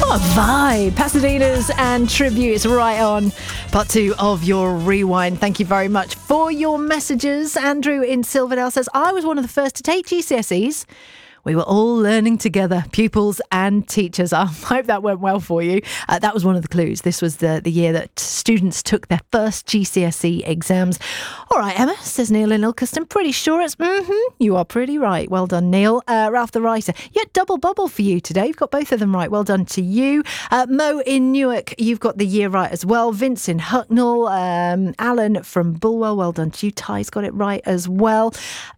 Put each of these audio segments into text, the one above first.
What a vibe. Pasadena's and Tributes right on. Part 2 of your rewind. Thank you very much for your messages. Andrew in Silverdale says, I was one of the first to take GCSEs. We were all learning together, pupils and teachers. I hope that went well for you. That was one of the clues. This was the year that students took their first GCSE exams. All right, Emma, says Neil in Ilkeston. Pretty sure it's you are pretty right. Well done, Neil. Ralph the writer. Yeah, double bubble for you today. You've got both of them right. Well done to you. Mo in Newark, you've got the year right as well. Vince in Hucknall. Alan from Bulwell, well done to you. Ty's got it right as well.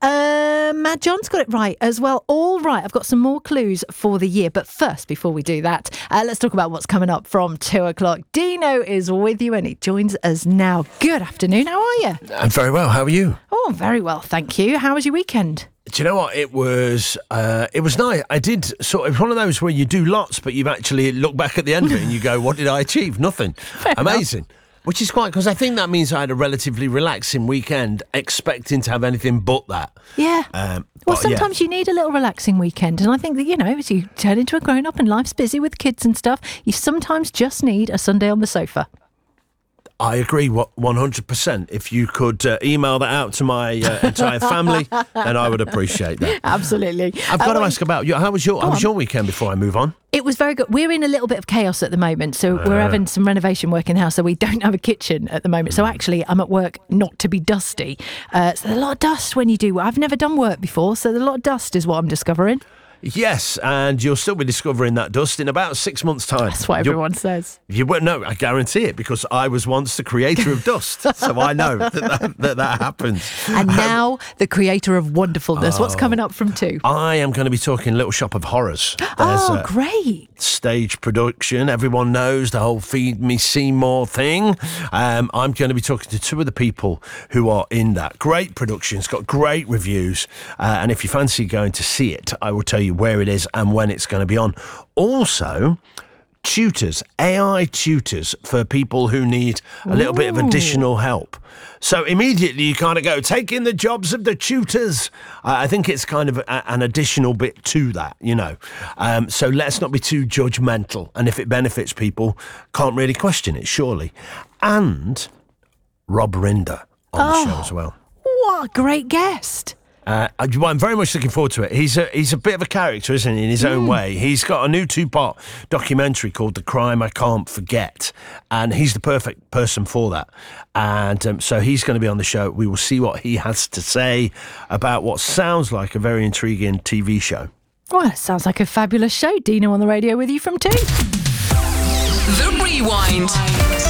Matt John's got it right as well. All right, I've got some more clues for the year. But first, before we do that, let's talk about what's coming up from 2 o'clock. Dino is with you and he joins us now. Good afternoon. How are you? I'm very well. How are you? Oh, very well, thank you. How was your weekend? Do you know what? It was nice. I did sort of one of those where you do lots, but you've actually look back at the end of it and you go, what did I achieve? Nothing. Amazing. Enough. Which is quite, because I think that means I had a relatively relaxing weekend, expecting to have anything but that. Yeah. Well, sometimes you need a little relaxing weekend. And I think that, as you turn into a grown-up and life's busy with kids and stuff, you sometimes just need a Sunday on the sofa. I agree 100%. If you could email that out to my entire family, then I would appreciate that. Absolutely. I've got to ask about you. How was your weekend before I move on? It was very good. We're in a little bit of chaos at the moment. So we're having some renovation work in the house. So we don't have a kitchen at the moment. So actually, I'm at work not to be dusty. So there's a lot of dust when you do work. I've never done work before. So there's a lot of dust is what I'm discovering. Yes, and you'll still be discovering that dust in about 6 months' time. That's what everyone says. No, I guarantee it, because I was once the creator of dust, so I know that happens. And now the creator of wonderfulness. What's coming up from 2? I am going to be talking Little Shop of Horrors. Great. Stage production. Everyone knows the whole Feed Me Seymour thing. I'm going to be talking to 2 of the people who are in that. Great production. It's got great reviews. And if you fancy going to see it, I will tell you where it is and when it's going to be on. Also, tutors, AI tutors for people who need a little bit of additional help. So immediately you kind of go, taking the jobs of the tutors. I think it's kind of an additional bit to that, So let's not be too judgmental. And if it benefits people, can't really question it, surely. And Rob Rinder on the show as well. What a great guest. I'm very much looking forward to it. He's a bit of a character, isn't he, in his own way. He's got a new 2-part documentary called The Crime I Can't Forget, and he's the perfect person for that. And so he's going to be on the show. We will see what he has to say about what sounds like a very intriguing TV show. Well, it sounds like a fabulous show. Dino on the radio with you from 2. The Rewind.